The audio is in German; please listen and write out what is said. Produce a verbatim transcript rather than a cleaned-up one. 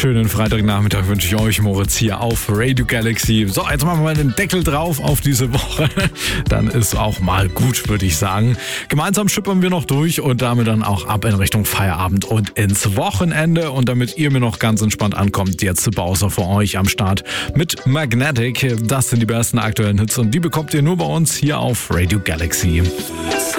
Schönen Freitagnachmittag wünsche ich euch, Moritz, hier auf Radio Galaxy. So, jetzt machen wir mal den Deckel drauf auf diese Woche. Dann ist auch mal gut, würde ich sagen. Gemeinsam schippern wir noch durch und damit dann auch ab in Richtung Feierabend und ins Wochenende. Und damit ihr mir noch ganz entspannt ankommt, jetzt Bowser für euch am Start mit Magnetic. Das sind die besten aktuellen Hits und die bekommt ihr nur bei uns hier auf Radio Galaxy.